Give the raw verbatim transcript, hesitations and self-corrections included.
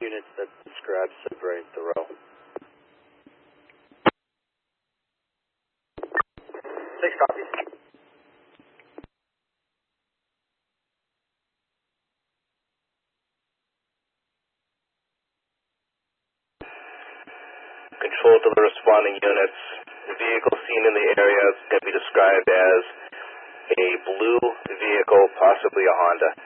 units that describe Sudbury and Thoreau. Six copies. Control to the responding units. The vehicle seen in the area is going to be described as a blue vehicle, possibly a Honda.